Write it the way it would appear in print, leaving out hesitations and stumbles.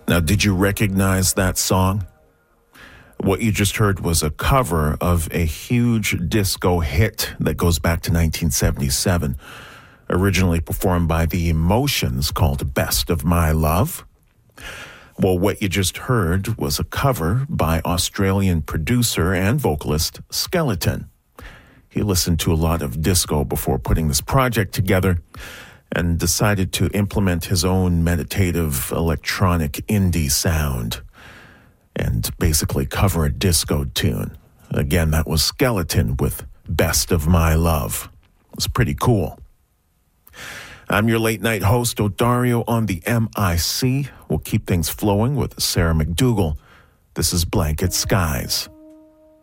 Now, did you recognize that song? What you just heard was a cover of a huge disco hit that goes back to 1977, originally performed by The Emotions, called Best of My Love. Well, what you just heard was a cover by Australian producer and vocalist Skeleton. He listened to a lot of disco before putting this project together and decided to implement his own meditative electronic indie sound and basically cover a disco tune. Again, that was Skeleton with Best of My Love. It's pretty cool. I'm your late night host, Odario, on the MIC. We'll keep things flowing with Sarah McDougall. This is Blanket Skies.